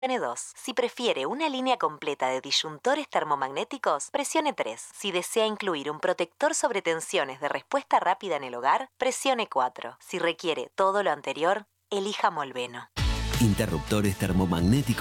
Presione 2. Si prefiere una línea completa de disyuntores termomagnéticos, presione 3. Si desea incluir un protector sobre tensiones de respuesta rápida en el hogar, presione 4. Si requiere todo lo anterior, elija Molveno. Interruptores termomagnéticos